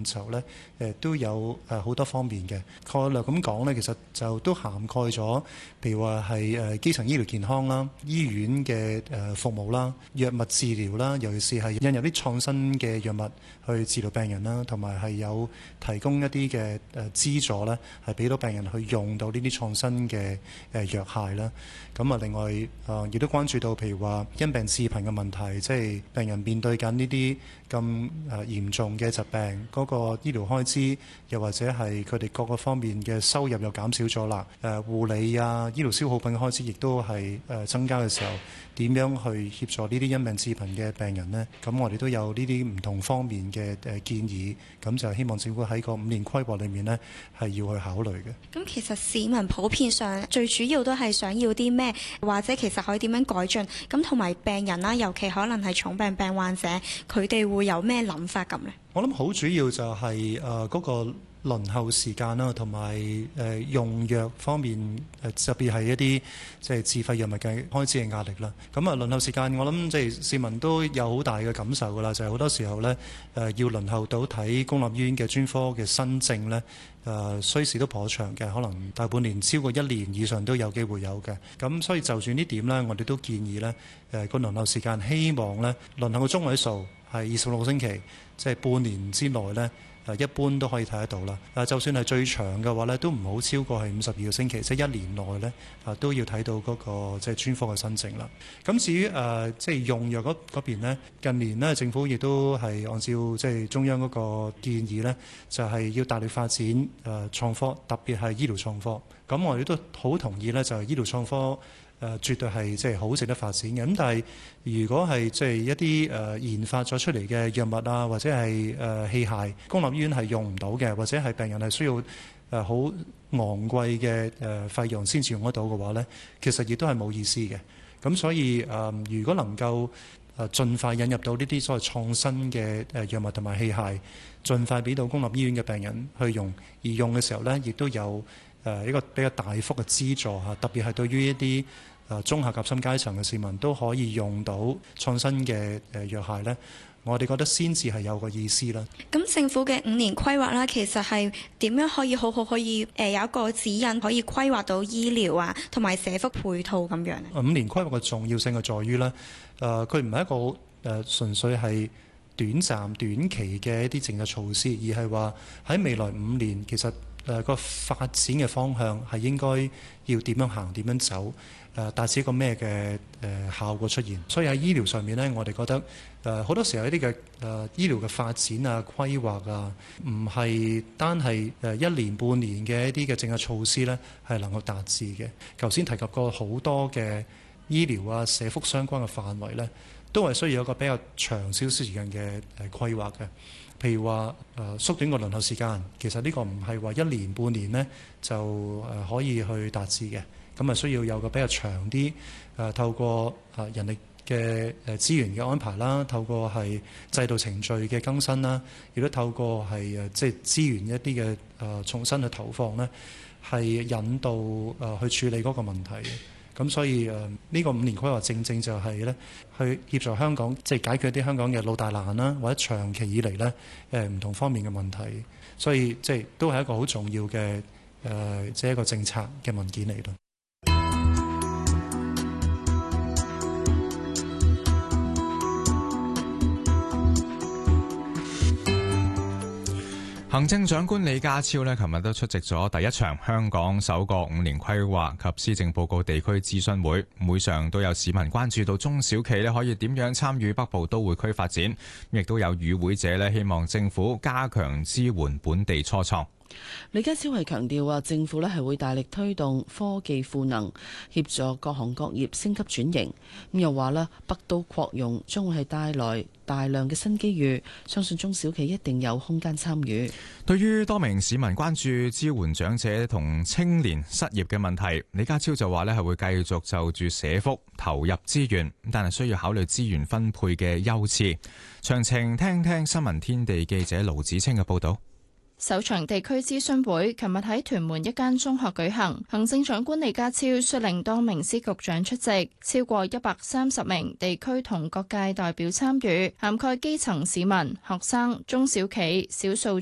範疇咧，都有好多方面嘅概略咁講咧，其實就都涵蓋咗，譬如話係基層醫療健康啦、醫院嘅服務啦、藥物治療啦，尤其是係引入啲創新嘅藥物去治療病人啦，同埋係有提供一啲嘅資助咧，係俾到病人去用到呢啲創新嘅藥械啦。咁啊，另外亦都關注到，譬如話因病致貧嘅問題，即係病人面對緊呢啲咁嚴重嘅疾病，嗰個醫療開支，又或者係佢哋各個方面嘅收入又減少咗啦。護理啊、醫療消耗品嘅開支亦都係增加嘅時候，點樣去協助呢啲因病致貧嘅病人呢？咁我哋都有呢啲唔同方面嘅建議，咁就希望政府喺個5年規劃裏面呢，係要去考慮嘅。 咁其實市民普遍上最主要都係想要啲咩，或者其實可以點樣改進？咁同埋病人啦，尤其可能係重病病患者，佢哋會有咩諗法咁呢？ 我諗好主要就係嗰個輪候時間啦，同埋用藥方面，特別係一啲即係自費藥物嘅開支嘅壓力啦。咁啊，輪候時間我諗即係市民都有好大嘅感受㗎啦，就係好多時候呢，要輪候到睇公立醫院嘅專科嘅新症呢，需時都頗長嘅，可能大半年超過1年以上都有機會有嘅。咁所以就算呢點呢，我哋都建議呢個輪候時間，希望呢輪候嘅中位數係26個星期，即係半年之內呢。一般都可以睇得到啦。就算係最長嘅話呢，都唔好超過係52個星期，即係1年內呢，都要睇到嗰個即係專科嘅新症啦。咁至於即係用藥嗰邊呢，近年呢政府亦都係按照即係中央嗰個建議呢，就係要大力發展創科，特別係醫療創科。咁我哋都好同意呢，就係醫療創科。絕對係即係好值得發展嘅。咁但係如果係即係一啲研發咗出嚟嘅藥物啊，或者係器械，公立醫院係用唔到嘅，或者係病人係需要好昂貴嘅費用先至用得到嘅話呢，其實亦都係冇意思嘅。咁所以如果能夠盡快引入到呢啲所謂創新嘅藥物同埋器械，盡快俾到公立醫院嘅病人去用，而用嘅時候呢，亦都有一個比較大幅嘅資助嚇，特別係對於一啲中下夾心階層嘅市民都可以用到創新嘅藥械呢，我哋覺得先至係有個意思啦。 咁政府嘅5年規劃啦，其實係點樣可以好好可以有一個指引，可以規劃到醫療啊同埋社福配套咁樣呢？5 年規劃嘅重要性係在於呢，佢唔係一個純粹係短暫短期嘅一啲政策措施，而係話喺未來5年其實個發展嘅方向係應該要點樣行、點樣走，達至一個咩嘅效果出現。所以喺醫療上面呢，我哋覺得好多時候一啲嘅醫療嘅發展啊、規劃啊，唔係單係1年半年嘅一啲嘅政策措施呢係能夠達至嘅。頭先提及過好多嘅醫療啊、社福相關嘅範圍呢，都係需要一個比較長少少時間嘅規劃嘅。譬如話縮短個輪候時間，其實呢個唔係話1年半年呢就可以去達至嘅，咁啊需要有個比較長啲透過人力嘅資源嘅安排啦，透過係制度程序嘅更新啦，亦都透過係即係資源一啲嘅重新去投放呢，係引導去處理嗰個問題嘅。咁所以呢個5年規劃正正就係咧，去協助香港即係解決啲香港嘅老大難啦，或者長期以嚟咧唔同方面嘅問題。所以即係都係一個好重要嘅即係一個政策嘅文件嚟咯。 行政長官李家超呢，琴日都出席咗第一場香港首個5年規劃及施政報告地區諮詢會，會上都有市民關注到中小企呢可以點樣參與北部都會區發展，亦都有與會者呢希望政府加強支援本地初創。 李家超係強調政府係會大力推動科技賦能，協助各行各業升級轉型。咁又話北都擴容將會係帶來大量嘅新機遇，相信中小企一定有空間參與。 對於多名市民關注支援長者同青年失業嘅問題，李家超就話係會繼續就住社福投入資源，但係需要考慮資源分配嘅優次。詳情聽聽新聞天地記者盧子清嘅報導。 首場地區諮詢會琴日喺屯門一間中學舉行，行政長官李家超率領多名司局長出席，超過130名地區同各界代表參與，涵蓋基層市民、學生、中小企、少數